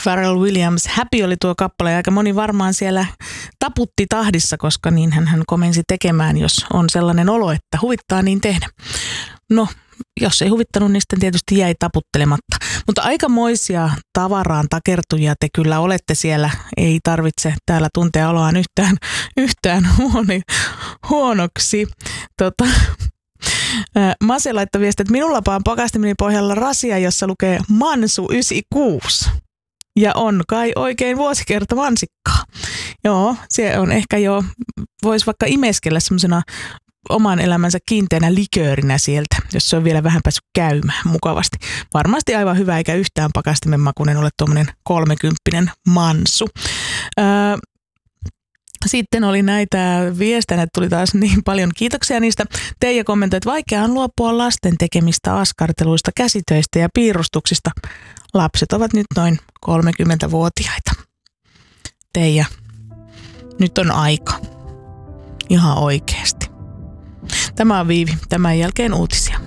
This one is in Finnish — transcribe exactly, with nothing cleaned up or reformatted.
Pharrell Williams, Happy oli tuo kappale, ja aika moni varmaan siellä taputti tahdissa, koska niin hän komensi tekemään, jos on sellainen olo, että huvittaa niin tehdä. No, jos ei huvittanut, niin sitten tietysti jäi taputtelematta. Mutta aikamoisia tavaraan takertujia te kyllä olette siellä. Ei tarvitse täällä tuntea oloaan yhtään, yhtään huoni, huonoksi. Tota, Mase laittoi viestiä, että minulla on pakastimeni pohjalla rasia, jossa lukee Mansu yhdeksänkymmentäkuusi. Ja on kai oikein vuosikerta mansikkaa. Joo, se on ehkä jo, voisi vaikka imeskellä semmoisena oman elämänsä kiinteänä liköörinä sieltä, jos se on vielä vähän päässyt käymään mukavasti. Varmasti aivan hyvä, eikä yhtään pakastimen makuinen ole tuommoinen kolmekymppinen mansu. Öö, Sitten oli näitä viestejä, tuli taas niin paljon. Kiitoksia niistä. Teija kommentoi, että vaikea on luopua lasten tekemistä askarteluista, käsitöistä ja piirustuksista. Lapset ovat nyt noin kolmekymmentävuotiaita. Teija, nyt on aika. Ihan oikeasti. Tämä on Viivi. Tämän jälkeen uutisia.